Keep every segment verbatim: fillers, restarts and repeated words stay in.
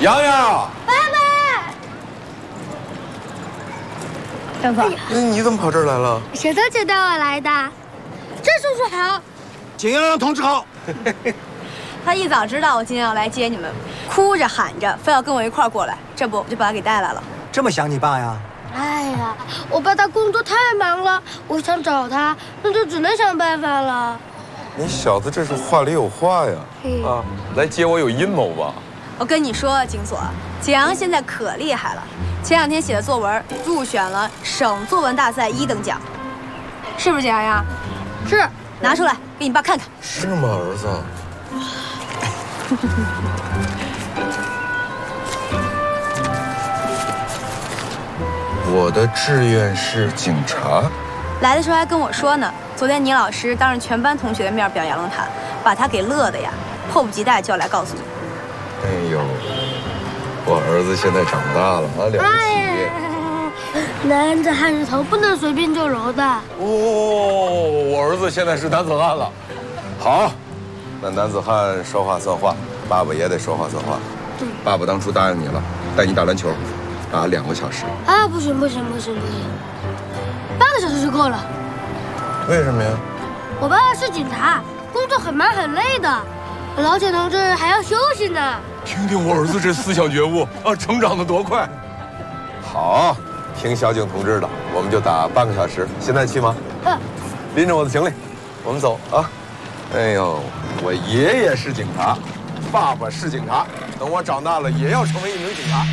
洋洋， 爸爸，大哥， 那你怎么跑这儿来了？ 石头姐带我来的。郑叔叔好， 景洋洋同志好。 他一早知道我今天要来接你们，哭着喊着非要跟我一块儿过来，这不我就把他给带来了。 这么想你爸呀？ 哎呀，我爸他工作太忙了，我想找他，那就只能想办法了。 你小子这是话里有话呀！啊，来接我有阴谋吧？ 我跟你说，景所，景阳现在可厉害了，前两天写的作文入选了省作文大赛一等奖，是不是景阳阳？ 是， 拿出来给你爸看看。 是吗，儿子？我的志愿是警察。 来的时候还跟我说呢，昨天倪老师当着全班同学的面表扬了他，把他给乐的呀，迫不及待就要来告诉你。 哎呦，我儿子现在长大了啊，了不起！ 男子汉是头不能随便就揉的。 哦，我儿子现在是男子汉了。好，那男子汉说话算话，爸爸也得说话算话。 对， 爸爸当初答应你了，带你打篮球，打两个小时。 啊，不行不行不行不行，半个小时就够了。 为什么呀？ 我爸爸是警察，工作很忙很累的，老铁同志还要休息呢。 听听我儿子这思想觉悟啊，成长得多快！好，听小景同志的，我们就打半个小时。现在去吗？ 嗯。 拎着我的行李，我们走啊！哎呦，我爷爷是警察，爸爸是警察，等我长大了也要成为一名警察。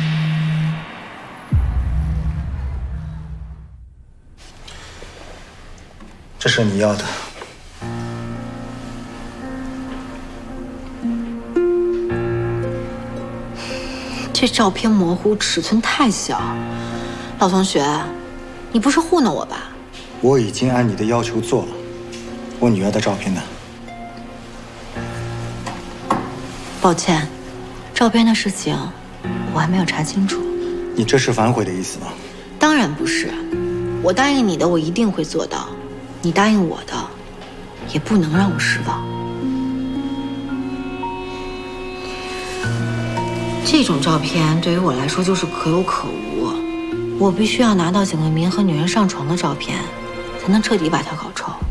这是你要的。 这照片模糊，尺寸太小。老同学，你不是糊弄我吧？ 我已经按你的要求做了。我女儿的照片呢？ 抱歉，照片的事情我还没有查清楚。 你这是反悔的意思吗？ 当然不是，我答应你的，我一定会做到。你答应我的，也不能让我失望。这种照片对于我来说就是可有可无，我必须要拿到景卫民和女人上床的照片，才能彻底把他搞臭。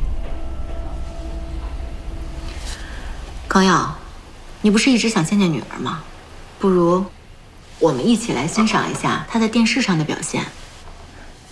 高耀，你不是一直想见见女儿吗？不如我们一起来欣赏一下她在电视上的表现。